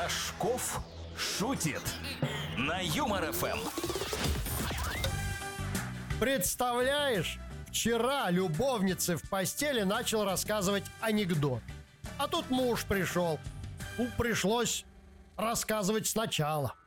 Рожков шутит на Юмор ФМ. Представляешь, вчера любовнице в постели начал рассказывать анекдот. А тут муж пришел. Пришлось рассказывать сначала.